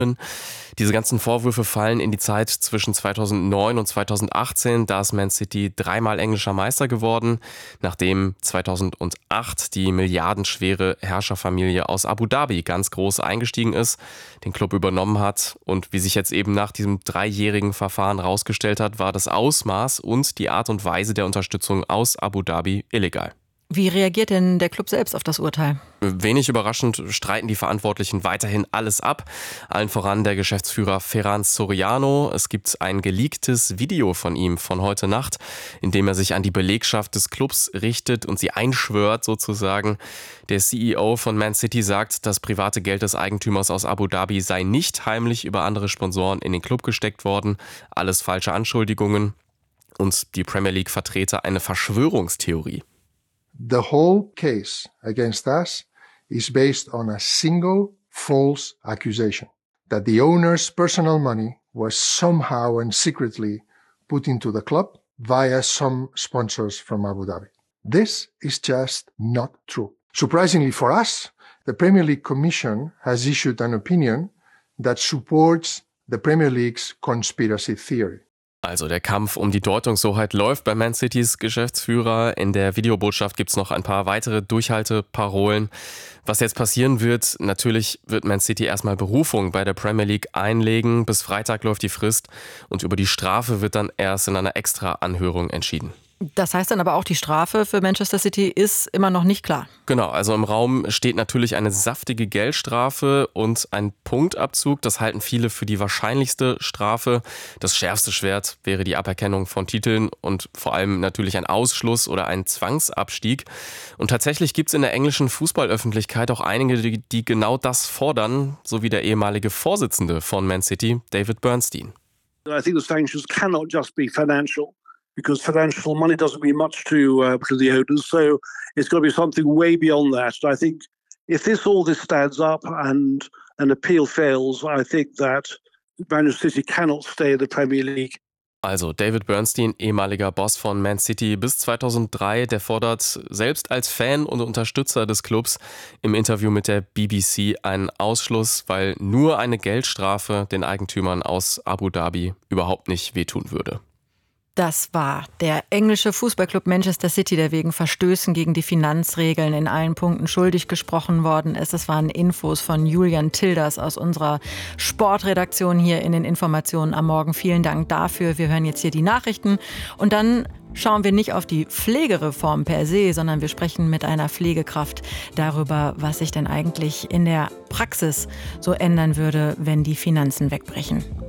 Diese ganzen Vorwürfe fallen in die Zeit zwischen 2009 und 2018. Da ist Man City dreimal englischer Meister geworden, nachdem 2008 die milliardenschwere Herrscherfamilie aus Abu Dhabi ganz groß eingestiegen ist, den Club übernommen hat. Und wie sich jetzt eben nach diesem 3-jährigen Verfahren herausgestellt hat, war das Ausmaß und die Art und Weise der Unterstützung aus Abu Dhabi illegal. Wie reagiert denn der Club selbst auf das Urteil? Wenig überraschend streiten die Verantwortlichen weiterhin alles ab. Allen voran der Geschäftsführer Ferran Soriano. Es gibt ein geleaktes Video von ihm von heute Nacht, in dem er sich an die Belegschaft des Clubs richtet und sie einschwört sozusagen. Der CEO von Man City sagt, das private Geld des Eigentümers aus Abu Dhabi sei nicht heimlich über andere Sponsoren in den Club gesteckt worden. Alles falsche Anschuldigungen. Und die Premier League-Vertreter eine Verschwörungstheorie. The whole case against us is based on a single false accusation that the owner's personal money was somehow and secretly put into the club via some sponsors from Abu Dhabi. This is just not true. Surprisingly for us, the Premier League Commission has issued an opinion that supports the Premier League's conspiracy theory. Also der Kampf um die Deutungshoheit läuft bei Man Citys Geschäftsführer. In der Videobotschaft gibt es noch ein paar weitere Durchhalteparolen. Was jetzt passieren wird, natürlich wird Man City erstmal Berufung bei der Premier League einlegen. Bis Freitag läuft die Frist und über die Strafe wird dann erst in einer Extra-Anhörung entschieden. Das heißt dann aber auch, die Strafe für Manchester City ist immer noch nicht klar. Genau, also im Raum steht natürlich eine saftige Geldstrafe und ein Punktabzug. Das halten viele für die wahrscheinlichste Strafe. Das schärfste Schwert wäre die Aberkennung von Titeln und vor allem natürlich ein Ausschluss oder ein Zwangsabstieg. Und tatsächlich gibt es in der englischen Fußballöffentlichkeit auch einige, die genau das fordern, so wie der ehemalige Vorsitzende von Man City, David Bernstein. I think the sanctions cannot just be financial. Because financial money doesn't mean much to the owners, so it's got to be something way beyond that. I think if all this stands up and an appeal fails, I think that Manchester City cannot stay in the Premier League. Also David Bernstein, ehemaliger Boss von Man City bis 2003, der fordert selbst als Fan und Unterstützer des Clubs im Interview mit der BBC einen Ausschluss, weil nur eine Geldstrafe den Eigentümern aus Abu Dhabi überhaupt nicht wehtun würde. Das war der englische Fußballclub Manchester City, der wegen Verstößen gegen die Finanzregeln in allen Punkten schuldig gesprochen worden ist. Das waren Infos von Julian Tilders aus unserer Sportredaktion hier in den Informationen am Morgen. Vielen Dank dafür. Wir hören jetzt hier die Nachrichten und dann schauen wir nicht auf die Pflegereform per se, sondern wir sprechen mit einer Pflegekraft darüber, was sich denn eigentlich in der Praxis so ändern würde, wenn die Finanzen wegbrechen.